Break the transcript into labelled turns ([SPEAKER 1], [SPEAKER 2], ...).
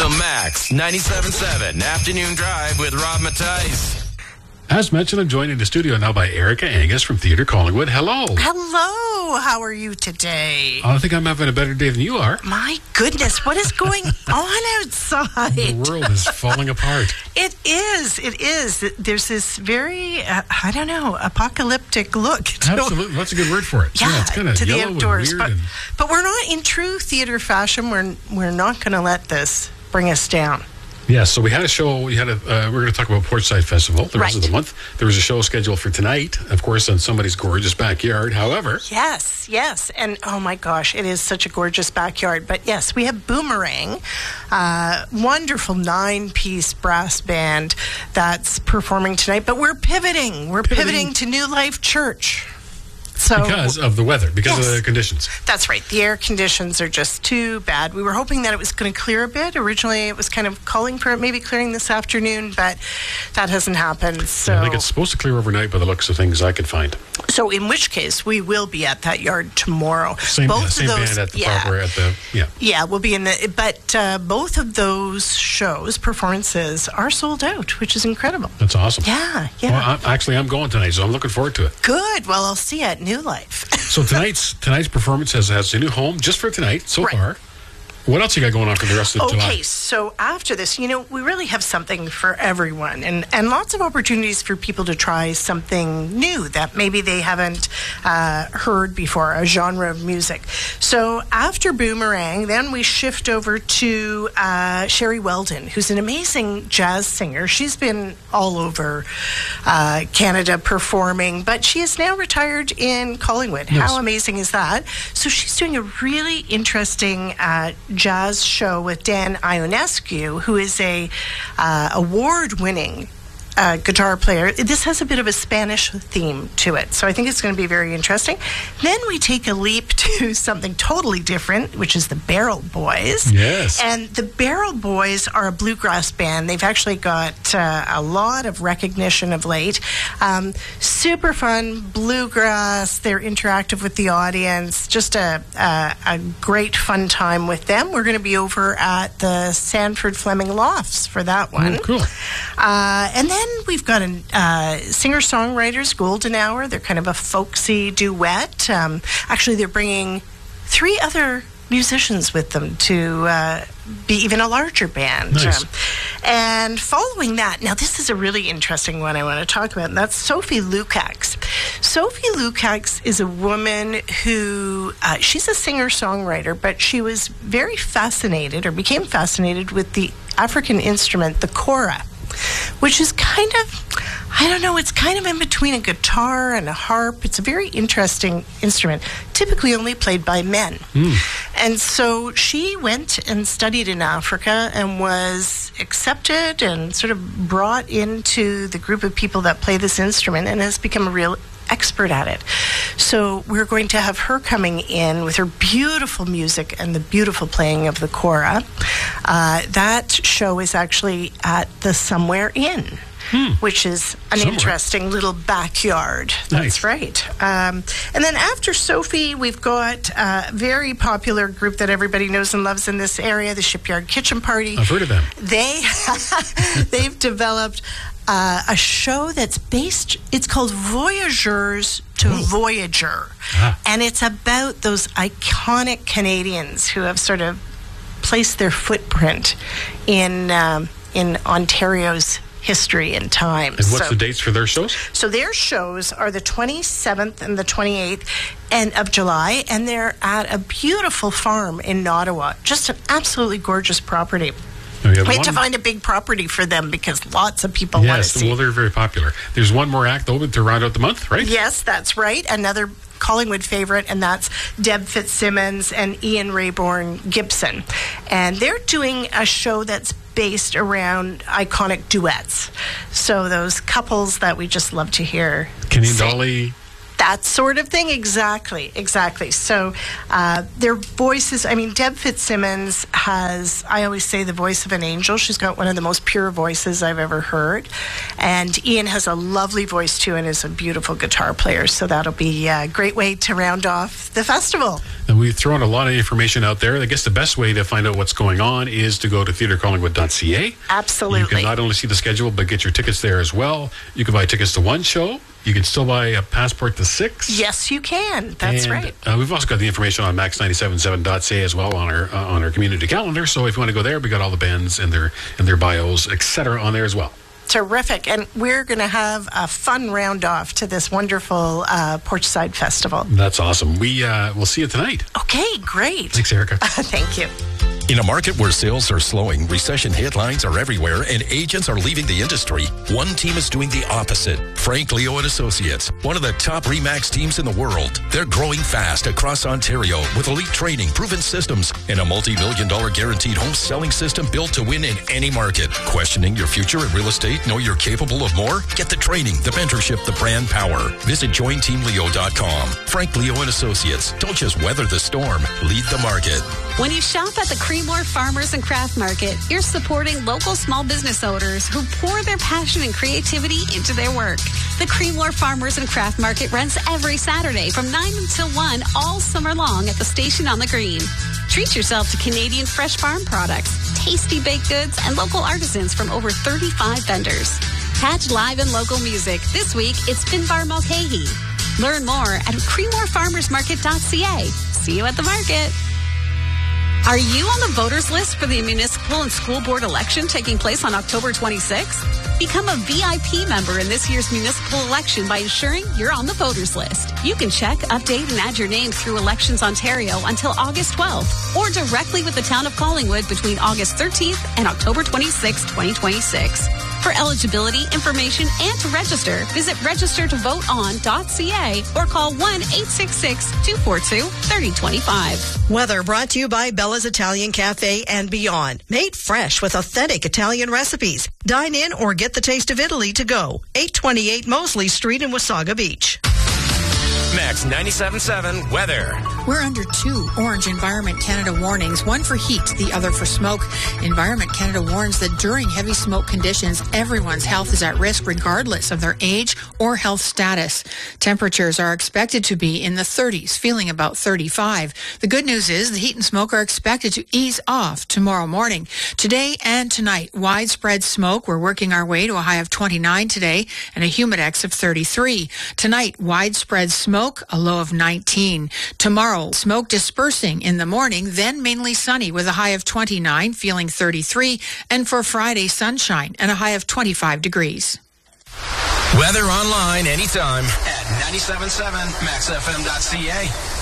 [SPEAKER 1] The Max 97.7 Afternoon Drive with Rob Mattice.
[SPEAKER 2] As mentioned, I'm joined in the studio now by Erica Angus from Theatre Collingwood. Hello.
[SPEAKER 3] Hello. How are you today?
[SPEAKER 2] I think I'm having a better day than you are.
[SPEAKER 3] My goodness, what is going on outside?
[SPEAKER 2] The world is falling apart.
[SPEAKER 3] It is. It is. There's this very, apocalyptic look.
[SPEAKER 2] Absolutely. That's a good word for it.
[SPEAKER 3] Yeah,
[SPEAKER 2] it's kind of
[SPEAKER 3] to
[SPEAKER 2] yellow
[SPEAKER 3] the outdoors.
[SPEAKER 2] and weird.
[SPEAKER 3] But we're not in true theater fashion. We're not going to let this bring us down.
[SPEAKER 2] Yeah, so we had a show. We're going to talk about Portside Festival the rest of the month. There was a show scheduled for tonight, of course, in somebody's gorgeous backyard. However,
[SPEAKER 3] yes, and oh my gosh, it is such a gorgeous backyard. But yes, we have Boomerang, wonderful 9-piece brass band that's performing tonight. But we're pivoting. We're pivoting to New Life Church. So,
[SPEAKER 2] because of the weather, because of the conditions.
[SPEAKER 3] That's right. The air conditions are just too bad. We were hoping that it was going to clear a bit. Originally, it was kind of calling for it maybe clearing this afternoon, but that hasn't happened. So
[SPEAKER 2] I think it's supposed to clear overnight by the looks of things I could find.
[SPEAKER 3] So in which case, we will be at that yard tomorrow.
[SPEAKER 2] Same band at the proper,
[SPEAKER 3] Yeah, we'll be in the, but both of those shows, performances, are sold out, which is incredible.
[SPEAKER 2] That's awesome.
[SPEAKER 3] Yeah.
[SPEAKER 2] Well, I'm going tonight, so I'm looking forward to it.
[SPEAKER 3] Good. Well, I'll see you at New Life.
[SPEAKER 2] So tonight's performance has a new home just for tonight so far. What else you got going on for the rest of July?
[SPEAKER 3] Okay, so after this, we really have something for everyone and lots of opportunities for people to try something new that maybe they haven't heard before, a genre of music. So after Boomerang, then we shift over to Sherry Weldon, who's an amazing jazz singer. She's been all over Canada performing, but she is now retired in Collingwood.
[SPEAKER 2] Yes.
[SPEAKER 3] How amazing is that? So she's doing a really interesting jazz show with Dan Ionescu, who is a award-winning guitar player. This has a bit of a Spanish theme to it, so I think it's going to be very interesting. Then we take a leap to something totally different, which is the Barrel Boys.
[SPEAKER 2] Yes.
[SPEAKER 3] And the Barrel Boys are a bluegrass band. They've actually got a lot of recognition of late. Super fun bluegrass. They're interactive with the audience. Just a great fun time with them. We're going to be over at the Sanford Fleming Lofts for that one.
[SPEAKER 2] Cool.
[SPEAKER 3] And then we've got a singer-songwriters Golden Hour. They're kind of a folksy duet. Actually, they're bringing 3 other musicians with them to be even a larger band.
[SPEAKER 2] Nice.
[SPEAKER 3] And following that, now this is a really interesting one I want to talk about, and that's Sophie Lukacs. Sophie Lukacs is a woman who, she's a singer-songwriter, but she was very fascinated, or became fascinated with the African instrument, the kora, which is kind of, it's kind of in between a guitar and a harp. It's a very interesting instrument, typically only played by men. And so she went and studied in Africa and was accepted and sort of brought into the group of people that play this instrument and has become a real expert at it. So we're going to have her coming in with her beautiful music and the beautiful playing of the kora. That show is actually at the Somewhere Inn, which is an interesting little backyard. That's right. And then after Sophie, we've got a very popular group that everybody knows and loves in this area, the Shipyard Kitchen Party.
[SPEAKER 2] I've heard of them.
[SPEAKER 3] They've developed a show that's based, it's called Voyageurs to Voyager. And it's about those iconic Canadians who have sort of placed their footprint in Ontario's history and time.
[SPEAKER 2] And what's the dates for their shows?
[SPEAKER 3] So their shows are the 27th and the 28th of July, and they're at a beautiful farm in Ottawa. Just an absolutely gorgeous property. We have to find a big property for them because lots of people want to see.
[SPEAKER 2] Yes, well, they're very popular. There's one more act open to round out the month, right?
[SPEAKER 3] Yes, that's right. Another Collingwood favorite, and that's Deb Fitzsimmons and Ian Rayborn Gibson. And they're doing a show that's based around iconic duets. So those couples that we just love to hear.
[SPEAKER 2] Kenny and Dolly.
[SPEAKER 3] That sort of thing, exactly. So their voices, I mean, Deb Fitzsimmons has, I always say, the voice of an angel. She's got one of the most pure voices I've ever heard. And Ian has a lovely voice too and is a beautiful guitar player. So that'll be a great way to round off the festival.
[SPEAKER 2] And we've thrown a lot of information out there. I guess the best way to find out what's going on is to go to theatrecollingwood.ca.
[SPEAKER 3] Absolutely.
[SPEAKER 2] You can not only see the schedule, but get your tickets there as well. You can buy tickets to one show. You can still buy a passport to 6.
[SPEAKER 3] Yes, you can. That's right.
[SPEAKER 2] We've also got the information on max977.ca as well on our community calendar. So if you want to go there, we got all the bands and their bios, etc., on there as well.
[SPEAKER 3] Terrific. And we're going to have a fun round off to this wonderful Porchside Festival.
[SPEAKER 2] That's awesome. We'll see you tonight.
[SPEAKER 3] Okay, great.
[SPEAKER 2] Thanks, Erica.
[SPEAKER 3] Thank you.
[SPEAKER 4] In a market where sales are slowing, recession headlines are everywhere, and agents are leaving the industry, one team is doing the opposite. Frank Leo and Associates, one of the top RE/MAX teams in the world. They're growing fast across Ontario with elite training, proven systems, and a multi-million-dollar guaranteed home selling system built to win in any market. Questioning your future in real estate? Know you're capable of more? Get the training, the mentorship, the brand power. Visit jointeamleo.com. Frank Leo and Associates. Don't just weather the storm. Lead the market.
[SPEAKER 5] When you shop at the Creemore Farmers and Craft Market, you're supporting local small business owners who pour their passion and creativity into their work. The Creemore Farmers and Craft Market runs every Saturday from 9 until 1 all summer long at the station on the green. Treat yourself to Canadian fresh farm products, tasty baked goods, and local artisans from over 35 vendors. Catch live and local music. This week, it's Finbar Mulcahy. Learn more at creemorefarmersmarket.ca. See you at the market. Are you on the voters list for the municipal and school board election taking place on October 26th? Become a VIP member in this year's municipal election by ensuring you're on the voters list. You can check, update, and add your name through Elections Ontario until August 12th, or directly with the town of Collingwood between August 13th and October 26, 2026. For eligibility, information, and to register, visit registertovoteon.ca or call 1-866-242-3025.
[SPEAKER 6] Weather brought to you by Bella's Italian Cafe and Beyond. Made fresh with authentic Italian recipes. Dine in or get the taste of Italy to go. 828 Mosley Street in Wasaga Beach.
[SPEAKER 1] Max 97.7 weather.
[SPEAKER 7] We're under 2 orange Environment Canada warnings, one for heat, the other for smoke. Environment Canada warns that during heavy smoke conditions, everyone's health is at risk regardless of their age or health status. Temperatures are expected to be in the 30s, feeling about 35. The good news is the heat and smoke are expected to ease off tomorrow morning. Today and tonight, widespread smoke. We're working our way to a high of 29 today and a humidex of 33. Tonight, widespread smoke, a low of 19. Tomorrow, smoke dispersing in the morning, then mainly sunny with a high of 29, feeling 33. And for Friday, sunshine and a high of 25 degrees.
[SPEAKER 1] Weather online anytime at 97.7maxfm.ca.